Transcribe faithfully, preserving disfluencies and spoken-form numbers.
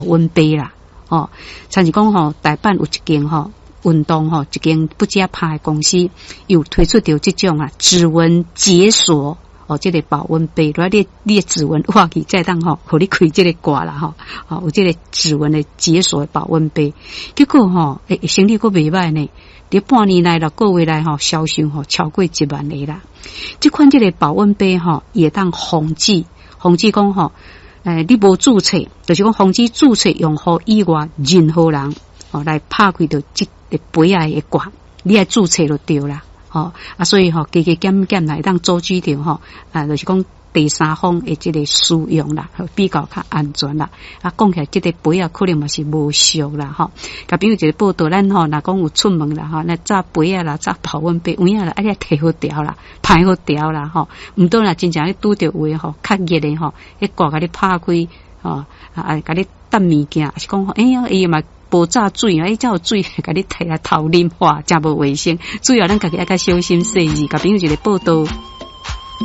温杯啦，哦，像是讲吼，台版有一间吼运动吼，一间不加牌公司有推出到这种啊指纹解锁哦，这个保温杯，如果你你的指纹画起再当吼，互你开这个挂啦吼，哦，有这个指纹的解锁的保温杯，结果吼，诶，生意阁袂歹呢。伫半年来了，个月来吼销售吼超过一万个啦。这款这个保温杯吼，也当防止，防止讲吼，诶，你无注册，就是讲防止注册用户以外任何人哦来拍开到这个杯啊的挂，你爱注册就对啦。哦啊，所以吼，加加减减来当阻止掉吼，啊，就是讲第三方的这个使用啦，比较较安全啦。啊，讲起来这个杯啊，可能嘛是无效啦，吼。甲比如一个报道，咱吼，若讲有出门啦，吼，那炸杯啊啦，炸保温杯，有影啦，啊，你摕好调啦，排好调啦，吼。毋当然真正你拄着有诶吼，较热诶吼，迄挂甲你拍开，吼，啊，甲你搭物件，是讲哎呀，伊嘛。爆炸水啊！伊才有水，甲你摕来头啉，哇，真无卫生。主要咱家己爱较小心细致，甲朋友一个报道。